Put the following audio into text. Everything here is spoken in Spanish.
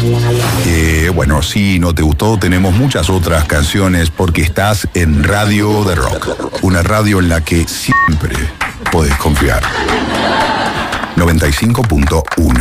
Bueno, si no te gustó, tenemos muchas otras canciones porque estás en Radio de Rock. Una radio en la que siempre podés confiar. 95.1